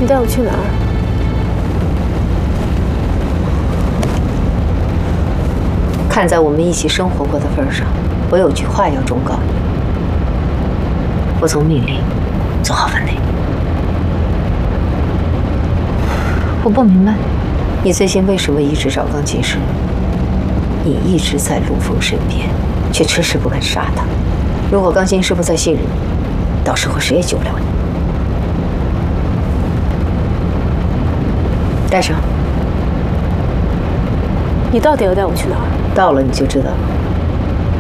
你带我去哪儿？ 看在我们一起生活过的份上，我有句话要忠告你：服从命令，做好分内。 我不明白， 你最近为什么一直找钢琴师？你一直在陆枫身边，却迟迟不肯杀他。如果钢琴师不再信任你，到时候谁也救不了你。带上。 你到底要带我去哪儿？ 到了你就知道了。